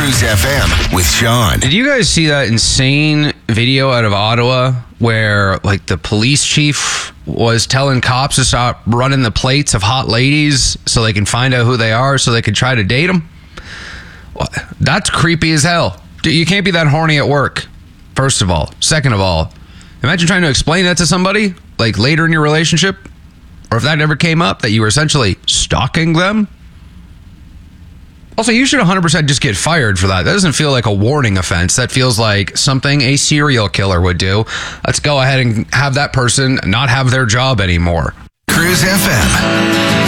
Cruise FM with Sean. Did you guys see that insane video out of Ottawa where like the police chief was telling cops to stop running the plates of hot ladies so they can find out who they are so they can try to date them? That's creepy as hell. You can't be that horny at work, first of all. Second of all, imagine trying to explain that to somebody like later in your relationship, or if that ever came up, that you were essentially stalking them. Also, you should 100% just get fired for that. That doesn't feel like a warning offense. That feels like something a serial killer would do. Let's go ahead and have that person not have their job anymore. Cruise FM.